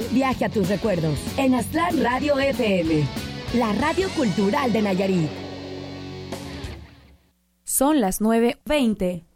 viaje a tus recuerdos en Aztlán Radio FM, la radio cultural de Nayarit. Son las 9:20.